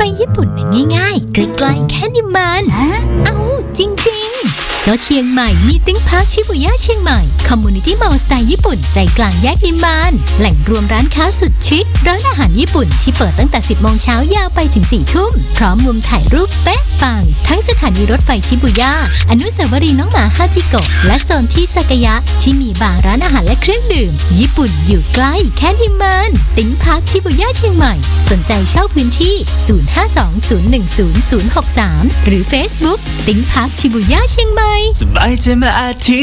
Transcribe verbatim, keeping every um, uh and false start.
ล์ญี่ปุ่นนั้นง่ายๆใกล้ๆแค่นิมมานเอ้าจริงๆก็เชียงใหม่มีติ้งพาร์คชิบุย่าเชียงใหม่คอมมูนิตี้มอลล์สไตล์ญี่ปุ่นใจกลางแยกนิมมานแหล่งรวมร้านค้าสุดชิคร้านอาหารญี่ปุ่นที่เปิดตั้งแต่สิบโมงเช้ายาวไปถึงสี่ทุ่มพร้อมมุมถ่ายรูปเป๊ะปังทั้งสถานีรถไฟชิบุย่าอนุสาวรีย์น้องหมาฮาจิโกะและโซนที่ซากายะที่มีบาร์ร้านอาหารและเครื่องดื่มญี่ปุ่นอยู่ใกล้แค่นิมมานติ้งพาร์คชิบุย่าเชียงใหม่สนใจเช่าพื้นที่ศูนย์ ห้า สอง ศูนย์ หนึ่ง ศูนย์ ศูนย์ หก สามหรือ Facebook ติ้งพาร์คชิบุย่าเชียงใหม่สบายใจมาอาทิตย์